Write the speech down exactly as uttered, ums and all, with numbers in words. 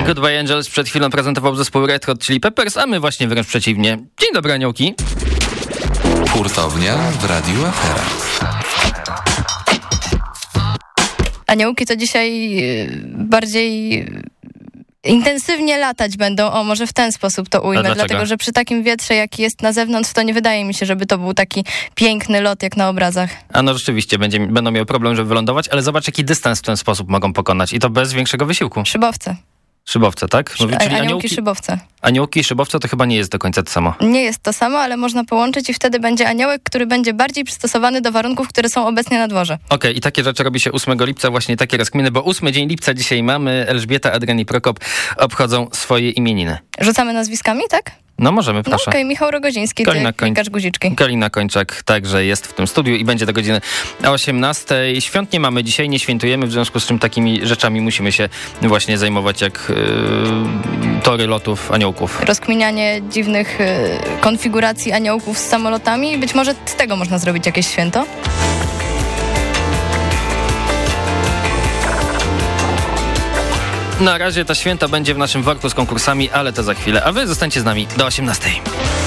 Goodbye Angels przed chwilą prezentował zespół Red Hot Chili Peppers, a my właśnie wręcz przeciwnie. Dzień dobry, aniołki. Hurtownia w Radiu Afera. Aniołki to dzisiaj bardziej intensywnie latać będą. O, może w ten sposób to ujmę, dlatego że przy takim wietrze, jaki jest na zewnątrz, to nie wydaje mi się, żeby to był taki piękny lot, jak na obrazach. A no rzeczywiście, będzie, będą miały problem, żeby wylądować, ale zobacz, jaki dystans w ten sposób mogą pokonać i to bez większego wysiłku. Szybowce. Szybowce, tak? Mówi, czyli aniołki, aniołki szybowce. Aniołki i szybowce to chyba nie jest do końca to samo. Nie jest to samo, ale można połączyć i wtedy będzie aniołek, który będzie bardziej przystosowany do warunków, które są obecnie na dworze. Okej, okay, i takie rzeczy robi się ósmego lipca, właśnie takie rozkminy, bo ósmy dzień lipca dzisiaj mamy. Elżbieta, Adrian i Prokop obchodzą swoje imieniny. Rzucamy nazwiskami, tak? No możemy, proszę. No okej, okay. Michał Rogoziński, ty klikasz guziczki. Kalina Kończak także jest w tym studiu i będzie do godziny osiemnastej. Świąt nie mamy dzisiaj, nie świętujemy, w związku z czym takimi rzeczami musimy się właśnie zajmować, jak yy, tory lotów aniołków. Rozkminianie dziwnych yy, konfiguracji aniołków z samolotami. Być może z tego można zrobić jakieś święto? Na razie to święto będzie w naszym worku z konkursami, ale to za chwilę. A wy zostańcie z nami do osiemnastej.